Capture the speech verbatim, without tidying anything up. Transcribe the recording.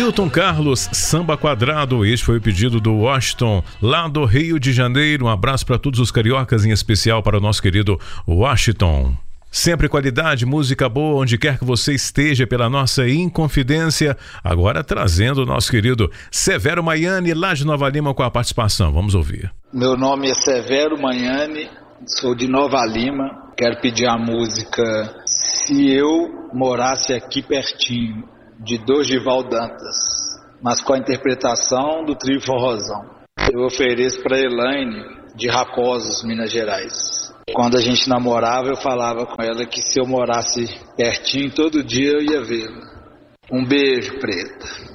Milton Carlos, Samba Quadrado. Este foi o pedido do Washington, lá do Rio de Janeiro. Um abraço para todos os cariocas, em especial para o nosso querido Washington. Sempre qualidade, música boa, onde quer que você esteja, pela nossa Inconfidência. Agora trazendo o nosso querido Severo Maiani, lá de Nova Lima, com a participação. Vamos ouvir. Meu nome é Severo Maiani, sou de Nova Lima. Quero pedir a música Se Eu Morasse Aqui Pertinho, de Dorival Dantas, mas com a interpretação do trio Forrozão. Eu ofereço para Elaine, de Raposos, Minas Gerais. Quando a gente namorava, eu falava com ela que se eu morasse pertinho, todo dia eu ia vê-la. Um beijo, preta.